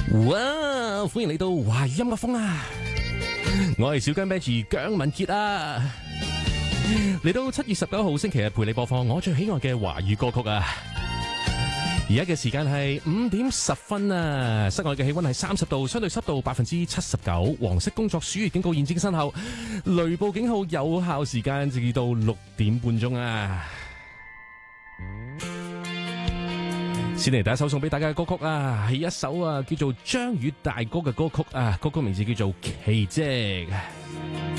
哇！歡迎嚟到華語音樂風啊！我係小姜 Benji 姜文傑啊！嚟到7月19號星期日陪你播放我最喜愛嘅華語歌曲啊！而家嘅時間係5點10分啊！室外嘅氣溫係30度，相對濕度79%，黃色工作暑熱警告現正生效，雷暴警號有效時間直到6點半鐘啊！先嚟第一首送俾大家嘅歌曲啊，係一首叫做張宇大哥嘅歌曲啊，歌曲名字叫做《奇蹟》。